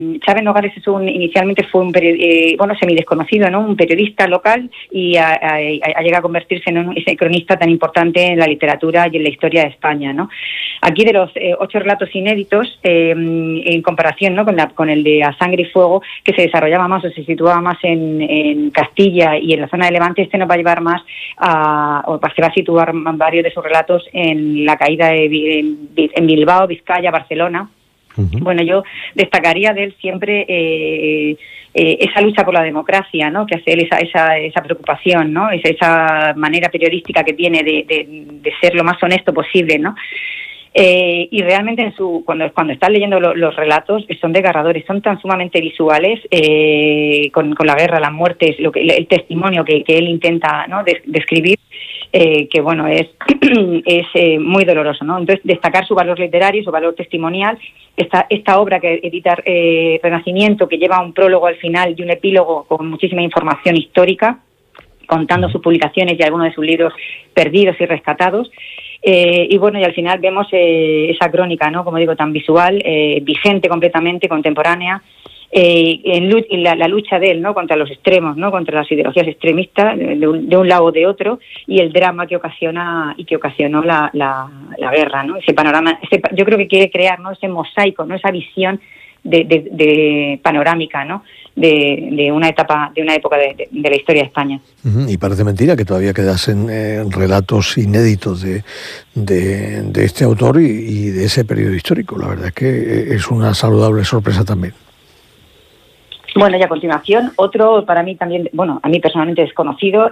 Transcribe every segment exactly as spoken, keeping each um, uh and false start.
Chávez Nogales es un, inicialmente fue un eh, bueno semidesconocido, ¿no? Un periodista local y ha, ha, ha llegado a convertirse en un ese cronista tan importante en la literatura y en la historia de España, ¿no? Aquí de los eh, ocho relatos inéditos, eh, en comparación, ¿no? con, la, con el de A Sangre y Fuego, que se desarrollaba más o se situaba más en, en Castilla y en la zona de Levante, este nos va a llevar más a, o se va a situar varios de sus relatos en la caída de en, en Bilbao, Vizcaya, Barcelona. Uh-huh. Bueno, yo destacaría de él siempre eh, eh, esa lucha por la democracia, ¿no? Que hace él esa, esa, esa preocupación, ¿no? Esa, esa manera periodística que tiene de, de, de ser lo más honesto posible, ¿no? Eh, y realmente en su cuando cuando estás leyendo lo, los relatos son desgarradores, son tan sumamente visuales, eh, con, con la guerra, las muertes, lo que el testimonio que, que él intenta, ¿no? de, describir, eh, que bueno es es eh, muy doloroso, ¿no? Entonces destacar su valor literario, su valor testimonial, esta esta obra que edita eh, Renacimiento, que lleva un prólogo al final y un epílogo con muchísima información histórica, contando sus publicaciones y algunos de sus libros perdidos y rescatados. Eh, y bueno, y al final vemos eh, esa crónica, ¿no? Como digo, tan visual, eh, vigente completamente, contemporánea, eh, en, en la, la lucha de él, ¿no? Contra los extremos, ¿no? Contra las ideologías extremistas de, de, un, de un lado o de otro, y el drama que ocasiona y que ocasionó la, la, la guerra, ¿no? Ese panorama, ese, yo creo que quiere crear, ¿no? Ese mosaico, ¿no? Esa visión de, de, de panorámica, ¿no? De, de una etapa, de una época de, de, de la historia de España. Uh-huh. Y parece mentira que todavía quedasen eh, relatos inéditos de, de, de este autor y, y de ese periodo histórico. La verdad es que es una saludable sorpresa también. Bueno, y a continuación, otro para mí también, bueno, a mí personalmente desconocido,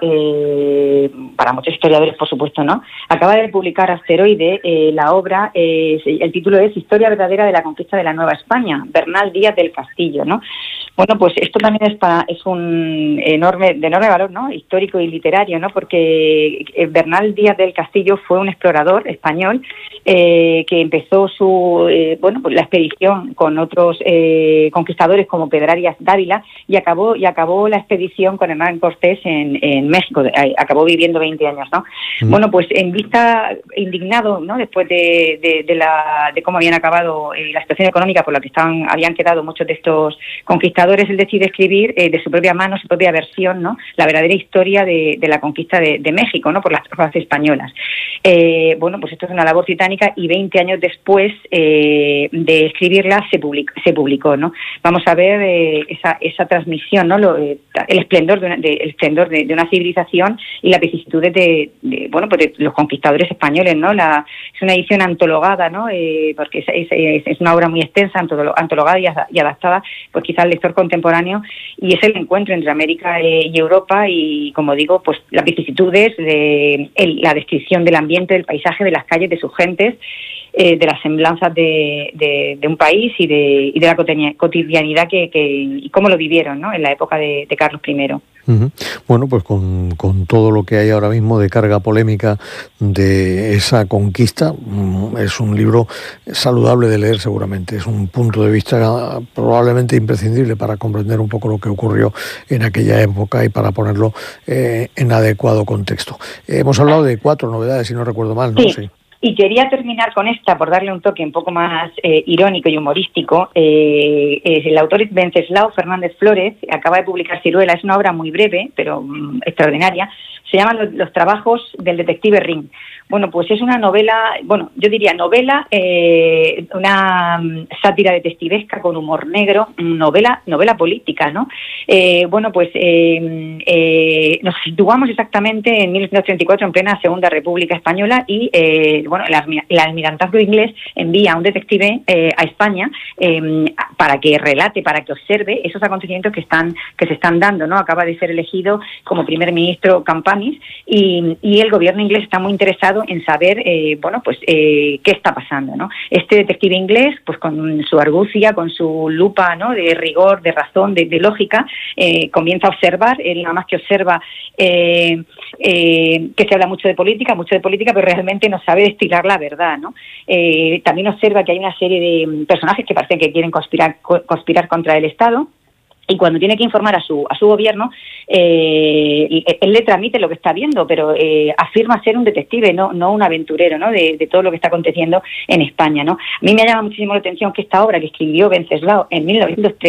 eh, para muchos historiadores, por supuesto, ¿no? Acaba de publicar Asteroide, eh, la obra, eh, el título es Historia verdadera de la conquista de la Nueva España, Bernal Díaz del Castillo, ¿no? Bueno, pues esto también es, para, es un enorme, de enorme valor, ¿no? Histórico y literario, ¿no? Porque Bernal Díaz del Castillo fue un explorador español eh, que empezó su, eh, bueno, pues la expedición con otros eh, conquistadores como Pedrarias Dávila y acabó y acabó la expedición con Hernán Cortés en, en México, acabó viviendo veinte años, ¿no? Mm. Bueno, pues en vista, indignado, ¿no? Después de, de, de la de cómo habían acabado eh, la situación económica por la que estaban habían quedado muchos de estos conquistadores, él decide escribir eh, de su propia mano, su propia versión, ¿no? La verdadera historia de, de la conquista de, de México, ¿no? Por las tropas españolas. Eh, bueno, pues esto es una labor titánica y veinte años después eh, de escribirla se publicó, se publicó, ¿no? Vamos a ver eh, esa, esa transmisión, ¿no? Lo, eh, el esplendor de una, de, el esplendor de, de una civilización y las vicisitudes de, de, bueno, pues de los conquistadores españoles, ¿no? La, es una edición antologada, ¿no? Eh, porque es, es, es una obra muy extensa, antologada y, y adaptada, pues quizá al lector contemporáneo, y es el encuentro entre América eh, y Europa y, como digo, pues las vicisitudes, de, el, la descripción del ambiente, del paisaje, de las calles, de sus gentes, eh, de las semblanzas de, de, de un país y de, y de la cotidianidad que, que y cómo lo vivieron, ¿no? En la época de, de Carlos primero. Uh-huh. Bueno, pues con, con todo lo que hay ahora mismo de carga polémica de esa conquista, es un libro saludable de leer seguramente, es un punto de vista probablemente imprescindible para comprender un poco lo que ocurrió en aquella época y para ponerlo eh, en adecuado contexto. Eh, hemos hablado de cuatro novedades, si no recuerdo mal, ¿no? Sí. sí. Y quería terminar con esta, por darle un toque un poco más eh, irónico y humorístico. Eh, eh, el autor es Wenceslao Fernández Flores, acaba de publicar Ciruela, es una obra muy breve, pero um, extraordinaria. Se llama Los, los trabajos del detective Ring. Bueno, pues es una novela, bueno, yo diría novela, eh, una um, sátira detectivesca con humor negro, novela novela política, ¿no? Eh, bueno, pues eh, eh, nos situamos exactamente en mil novecientos treinta y cuatro, en plena Segunda República Española, y eh, bueno, el, el almirantazgo inglés envía a un detective eh, a España eh, para que relate, para que observe esos acontecimientos que están que se están dando, ¿no? Acaba de ser elegido como primer ministro Campanis y, y el gobierno inglés está muy interesado en saber, eh, bueno, pues eh, qué está pasando, ¿no? Este detective inglés, pues con su argucia, con su lupa, ¿no? De rigor, de razón, de, de lógica, eh, comienza a observar. Él nada más que observa eh, eh, que se habla mucho de política, mucho de política, pero realmente no sabe destilar la verdad, ¿no? Eh, también observa que hay una serie de personajes que parecen que quieren conspirar, conspirar contra el Estado. y cuando tiene que informar a su a su gobierno, eh, él le transmite lo que está viendo, pero eh, afirma ser un detective, no no un aventurero, ¿no? De, de todo lo que está aconteciendo en España, ¿no? A mí me llama muchísimo la atención que esta obra que escribió Wenceslao en mil novecientos treinta